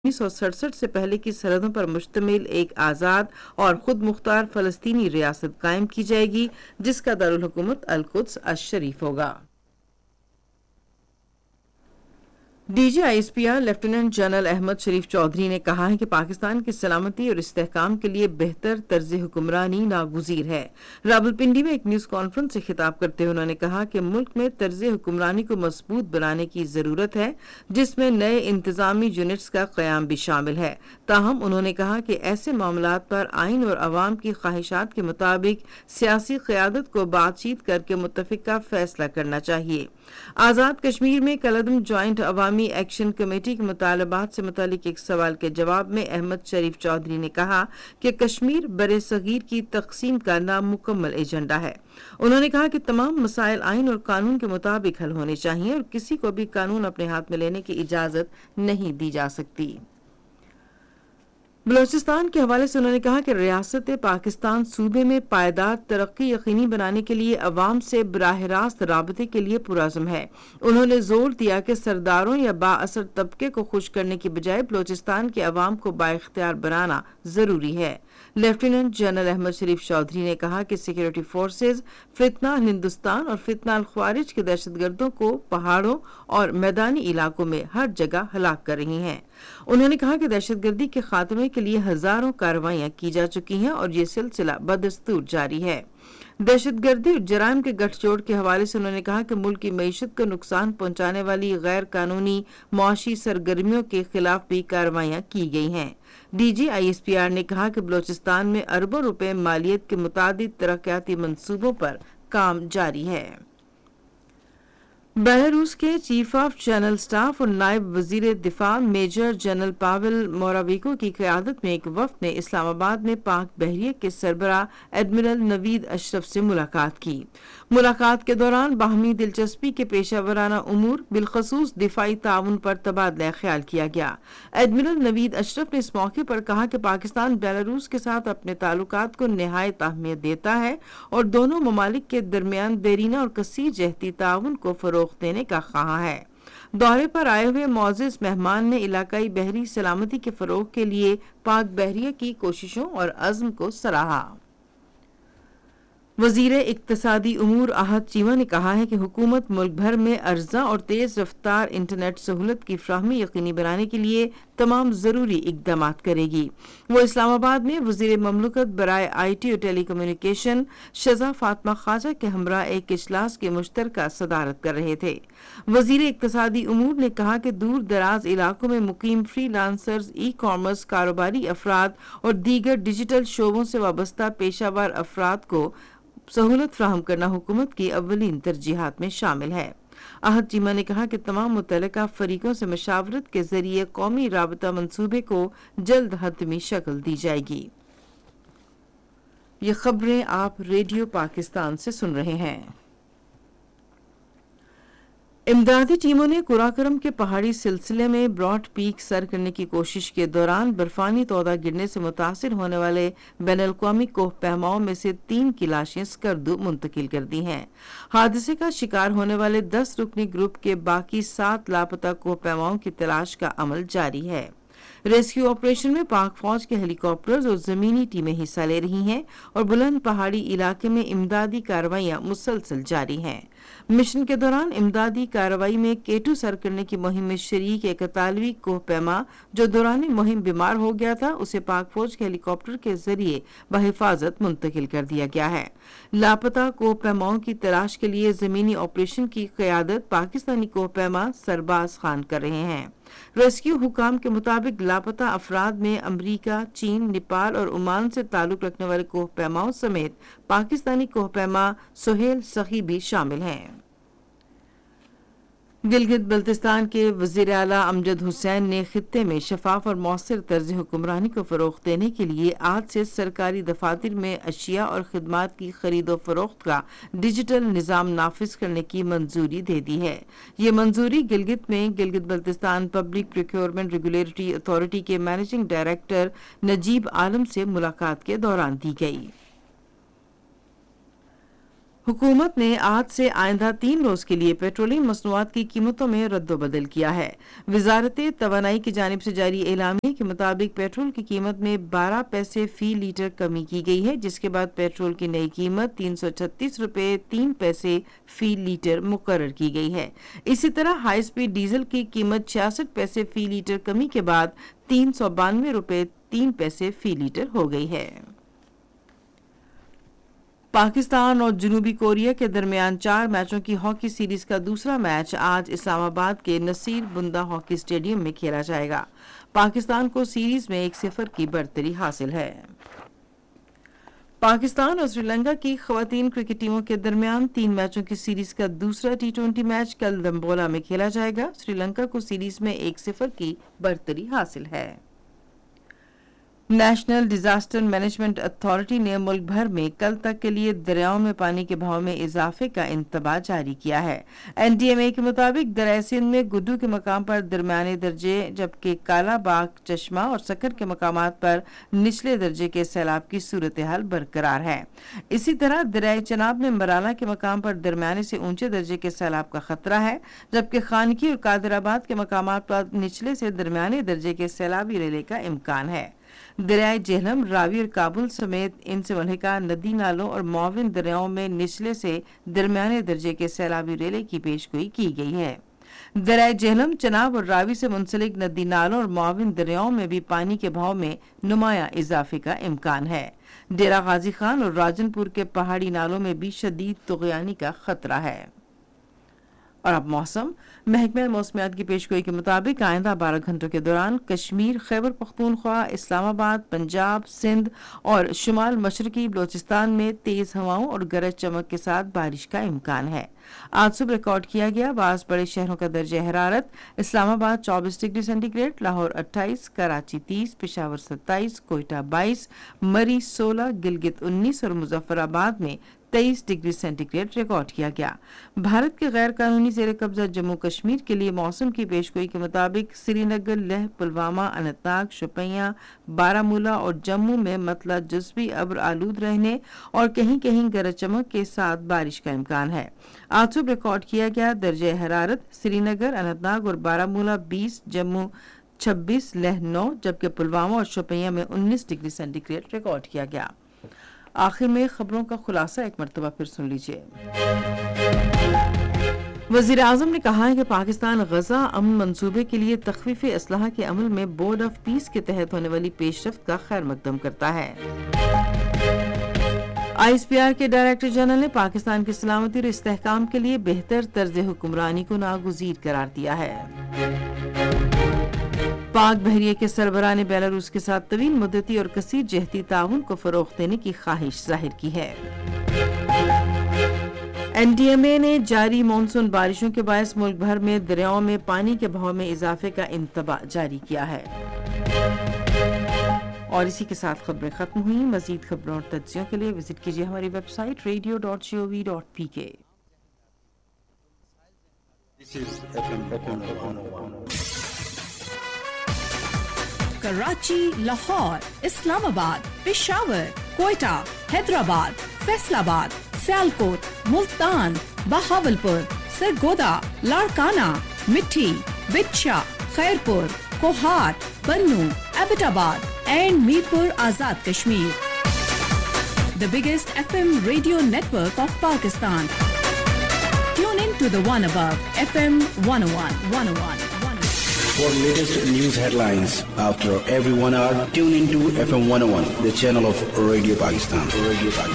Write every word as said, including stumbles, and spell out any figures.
انیس سو سڑسٹھ سے پہلے کی سرحدوں پر مشتمل ایک آزاد اور خود مختار فلسطینی ریاست قائم کی جائے گی جس کا دارالحکومت القدس الشریف ہوگا۔ D G I S P R lieutenant general Ahmad شریف چودھری نے کہا ہے کہ پاکستان کی سلامتی اور استحکام کے لیے بہتر طرز حکمرانی ناگزیر ہے۔ راولپنڈی میں ایک نیوز کانفرنس سے خطاب کرتے ہوئے انہوں نے کہا کہ ملک میں طرز حکمرانی کو مضبوط بنانے کی ضرورت ہے جس میں نئے انتظامی یونٹس کا قیام بھی شامل ہے۔ تاہم انہوں نے کہا کہ ایسے معاملات پر آئین اور عوام کی خواہشات کے مطابق سیاسی قیادت کو بات چیت کر کے متفقہ فیصلہ کرنا چاہیے۔ آزاد کشمیر میں کالعدم جوائنٹ عوامی ایکشن کمیٹی کے مطالبات سے متعلق ایک سوال کے جواب میں احمد شریف چودھری نے کہا کہ کشمیر بر صغیر کی تقسیم کا نامکمل ایجنڈا ہے۔ انہوں نے کہا کہ تمام مسائل آئین اور قانون کے مطابق حل ہونے چاہیے اور کسی کو بھی قانون اپنے ہاتھ میں لینے کی اجازت نہیں دی جا سکتی۔ بلوچستان کے حوالے سے انہوں نے کہا کہ ریاست پاکستان صوبے میں پائیدار ترقی یقینی بنانے کے لیے عوام سے براہ راست رابطے کے لیے پرعزم ہے۔ انہوں نے زور دیا کہ سرداروں یا بااثر طبقے کو خوش کرنے کی بجائے بلوچستان کے عوام کو بااختیار بنانا ضروری ہے۔ لیفٹیننٹ جنرل احمد شریف چودھری نے کہا کہ سیکورٹی فورسز فتنہ ہندوستان اور فتنہ الخوارج کے دہشت گردوں کو پہاڑوں اور میدانی علاقوں میں ہر جگہ ہلاک کر رہی ہیں۔ انہوں نے کہا کہ دہشت گردی کے خاتمے کے لیے ہزاروں کارروائیاں کی جا چکی ہیں اور یہ سلسلہ بدستور جاری ہے۔ دہشت گردی اور جرائم کے گٹھ جوڑ کے حوالے سے انہوں نے کہا کہ ملک کی معیشت کو نقصان پہنچانے والی غیر قانونی معاشی سرگرمیوں کے خلاف بھی کارروائیاں کی گئی ہیں۔ D G I S P R نے کہا کہ بلوچستان میں اربوں روپے مالیت کے متعدد ترقیاتی منصوبوں پر کام جاری ہے۔ بیلاروس کے چیف آف جنرل سٹاف اور نائب وزیر دفاع میجر جنرل پاول موراویکو کی قیادت میں ایک وفد نے اسلام آباد میں پاک بحریہ کے سربراہ ایڈمرل نوید اشرف سے ملاقات کی۔ ملاقات کے دوران باہمی دلچسپی کے پیشہ ورانہ امور بالخصوص دفاعی تعاون پر تبادلہ خیال کیا گیا۔ ایڈمرل نوید اشرف نے اس موقع پر کہا کہ پاکستان بیلاروس کے ساتھ اپنے تعلقات کو نہایت اہمیت دیتا ہے اور دونوں ممالک کے درمیان دیرینہ اور کثیر جہتی تعاون کو فروغ دینے کا خواہاں ہے۔ دورے پر آئے ہوئے معزز مہمان نے علاقائی بحری سلامتی کے فروغ کے لیے پاک بحریہ کی کوششوں اور عزم کو سراہا۔ وزیر اقتصادی امور احد چیمہ نے کہا ہے کہ حکومت ملک بھر میں ارزاں اور تیز رفتار انٹرنیٹ سہولت کی فراہمی یقینی بنانے کے لیے تمام ضروری اقدامات کرے گی۔ وہ اسلام آباد میں وزیر مملکت برائے آئی ٹی اور ٹیلی کمیونیکیشن شہزہ فاطمہ خواجہ کے ہمراہ ایک اجلاس کی مشترکہ صدارت کر رہے تھے۔ وزیر اقتصادی امور نے کہا کہ دور دراز علاقوں میں مقیم فری لانسرز، ای کامرس کاروباری افراد اور دیگر ڈیجیٹل شعبوں سے وابستہ پیشہ ور افراد کو سہولت فراہم کرنا حکومت کی اولین ترجیحات میں شامل ہے۔ احد چیمہ نے کہا کہ تمام متعلقہ فریقوں سے مشاورت کے ذریعے قومی رابطہ منصوبے کو جلد حتمی شکل دی جائے گی۔ یہ خبریں آپ ریڈیو پاکستان سے سن رہے ہیں۔ امدادی ٹیموں نے قراقرم کے پہاڑی سلسلے میں براڈ پیک سر کرنے کی کوشش کے دوران برفانی تودہ گرنے سے متاثر ہونے والے بین الاقوامی کوہ پیماؤں میں سے تین کی لاشیں سکردو منتقل کر دی ہیں۔ حادثے کا شکار ہونے والے دس رکنی گروپ کے باقی سات لاپتہ کوہ پیماؤں کی تلاش کا عمل جاری ہے۔ ریسکیو آپریشن میں پاک فوج کے ہیلی کاپٹرز اور زمینی ٹیمیں حصہ لے رہی ہیں اور بلند پہاڑی علاقے میں امدادی کارروائیاں مسلسل جاری ہیں۔ مشن کے دوران امدادی کارروائی میں کیٹو سر کرنے کی مہم میں شریک ایک اطالوی کوہ پیما جو دوران مہم بیمار ہو گیا تھا اسے پاک فوج کے ہیلی کاپٹر کے ذریعے بحفاظت منتقل کر دیا گیا ہے۔ لاپتہ کوہ پیماؤں کی تلاش کے لیے زمینی آپریشن کی قیادت پاکستانی کوہ پیما سرباز خان کر رہے ہیں۔ ریسکیو حکام کے مطابق لاپتہ افراد میں امریکہ، چین، نیپال اور عمان سے تعلق رکھنے والے کوہ پیماؤں سمیت پاکستانی کوہ پیما سہیل سخی بھی شامل ہیں۔ گلگت بلتستان کے وزیر اعلیٰ امجد حسین نے خطے میں شفاف اور مؤثر طرز حکمرانی کو فروغ دینے کے لیے آج سے سرکاری دفاتر میں اشیاء اور خدمات کی خرید و فروخت کا ڈیجیٹل نظام نافذ کرنے کی منظوری دے دی ہے۔ یہ منظوری گلگت میں Gilgit Baltistan public procurement regulatory authority کے مینیجنگ ڈائریکٹر نجیب عالم سے ملاقات کے دوران دی گئی۔ हुकूमत ने आज से आइंदा तीन रोज के लिए पेट्रोलियम मसनूआत की कीमतों में रद्दोबदल किया है। वजारत तवानाई की जानिब से जारी एलामिया के मुताबिक पेट्रोल की कीमत में बारह पैसे फी लीटर कमी की गई है, जिसके बाद पेट्रोल की नई कीमत तीन सौ छत्तीस रुपये तीन पैसे फी लीटर मुकर्रर की गई है। इसी तरह हाई स्पीड डीजल की कीमत छियासठ पैसे फी लीटर कमी के बाद तीन सौ बानवे रुपये तीन पैसे फी लीटर हो गई है। पाकिस्तान और जनूबी कोरिया के दरमियान चार मैचों की हॉकी सीरीज का दूसरा मैच आज इस्लामाबाद के नसीर बुंदा हॉकी स्टेडियम में खेला जाएगा। पाकिस्तान को सीरीज में एक सिफर की बढ़तरी हासिल है। पाकिस्तान और श्रीलंका की खवातीन क्रिकेट टीमों के दरमियान तीन मैचों की सीरीज का दूसरा टी ट्वेंटी मैच कल दम्बोला में खेला जाएगा। श्रीलंका को सीरीज में एक सिफर की बढ़तरी हासिल है। नेशनल डिजास्टर मैनेजमेंट अथॉरिटी ने मुल्क भर में कल तक के लिए दरियाओं में पानी के बहाव में इजाफे का इंतबाह जारी किया है। एनडीएमए के मुताबिक दरियाए सिंध में गुड्डू के मकाम पर दरमियाने दर्जे, जबकि काला बाग, चश्मा और सकर के मकामात पर निचले दर्जे के सैलाब की सूरत हाल बरकरार है। इसी तरह दरियाए चनाब में मराला के मकाम पर दरमियाने से ऊंचे दर्जे के सैलाब का खतरा है, जबकि खानकी और कादराबाद के मकामात पर निचले से दरमियाने दर्जे के सैलाबी रेले का इम्कान है। दरियाए जेहलम, रावी और काबुल समेत इनसे मुल्हिका नदी नालों और मुआविन दरियाओं में निचले से दरमियाने दर्जे के सैलाबी रेले की पेशगोई की गई है। दरियाए जेहलम, चनाब और रावी से मुंसलिक नदी नालों और मुआविन दरियाओं में भी पानी के बहाव में नुमाया इजाफे का इम्कान है। डेरा गाजी खान और राजनपुर के पहाड़ी नालों में भी शदीद तुग़यानी का खतरा है। और अब मौसम। महकमा मौसमियात की पेशगोई के मुताबिक आइंदा बारह घंटों के दौरान कश्मीर, खैबर पख्तूनख्वा, इस्लामाबाद, पंजाब, सिंध और शुमाल मशरकी बलोचिस्तान में तेज हवाओं और गरज चमक के साथ बारिश का इम्कान है। आज सुबह रिकॉर्ड किया गया बास बड़े शहरों का दर्जा हरारत इस्लामाबाद चौबीस डिग्री सेंटीग्रेड, लाहौर अट्ठाईस, कराची तीस, पेशावर सत्ताईस, कोयटा बाईस, मरी सोलह, गिलगित उन्नीस और मुजफ्फराबाद में तेईस डिग्री सेंटीग्रेड रिकॉर्ड किया गया। भारत के गैर कानूनी जेर कब्जा जम्मू कश्मीर के लिए मौसम की पेशगोई के मुताबिक श्रीनगर, लेह, पुलवामा, अनंतनाग, शोपियां, बारामूला और जम्मू में मतला जुज़वी अब्र आलूद रहने और कहीं कहीं गरज चमक के साथ बारिश का इम्कान है। आज सुबह रिकॉर्ड किया गया दर्जा हरारत श्रीनगर, अनंतनाग और बारामूला बीस, जम्मू छब्बीस, लेह नौ, जबकि पुलवामा और शोपियां में उन्नीस डिग्री सेंटीग्रेड रिकॉर्ड किया गया। आखिर में खबरों का खुलासा एक मरतबा फिर सुन लीजिए। वज़ीर आज़म ने कहा है कि पाकिस्तान गजा अमन मंसूबे के लिए तख़फ़ीफ़ असलहा के अमल में बोर्ड ऑफ पीस के तहत होने वाली पेशरफ्त का खैर मकदम करता है। आई एस पी आर के डायरेक्टर जनरल ने पाकिस्तान की सलामती और इस्तेहकाम के लिए बेहतर तर्ज हुक्मरानी को नागुज़ीर करार दिया है। पाक बहरिया के सरबराह ने बेलारूस के साथ तवील मुद्दती और कसीर जहती ताउन को फरोग़ देने की ख्वाहिश जाहिर की है। एन डी एम ए ने जारी मानसून बारिशों के बायस मुल्क भर में दरियाओं में पानी के बहाव में इजाफे का इंतबाह जारी किया है। और इसी के साथ खबरें खत्म हुई। मजीद खबरों और तज्जियों के लिए विजिट कीजिए हमारी website radio dot G O V dot P के। कराची, लाहौर, इस्लामाबाद, पेशावर, कोयटा, हैदराबाद, फैसलाबाद, सियालकोट, मुल्तान, बहावलपुर, सरगोदा, लाड़काना, मिट्टी, बिच्छा, खैरपुर, कोहाट, बन्नू, Abbottabad and Mirpur Azad Kashmir. The biggest F M radio network of Pakistan. Tune in to the one above F M one oh one, one oh one, one oh one. For latest news headlines after every one hour, tune in to F M one oh one, the channel of Radio Pakistan. Radio Pakistan.